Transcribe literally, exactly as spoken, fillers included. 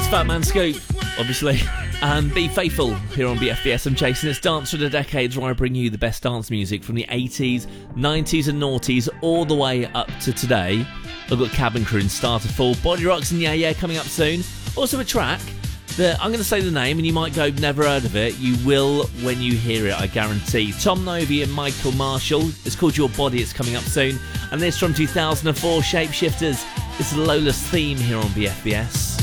It's Fat Man Scoop, obviously, and Be Faithful here on B F B S. I'm Jason. It's Dance for the Decades, where I bring you the best dance music from the eighties, nineties and noughties all the way up to today. I've got Cabin Crew and Starter Fall, Body Rocks and Yeah Yeah coming up soon. Also a track that I'm going to say the name and you might go, never heard of it. You will when you hear it, I guarantee. Tom Novy and Michael Marshall. It's called Your Body. It's coming up soon. And this from two thousand four, Shapeshifters. It's Lola's Theme here on B F B S.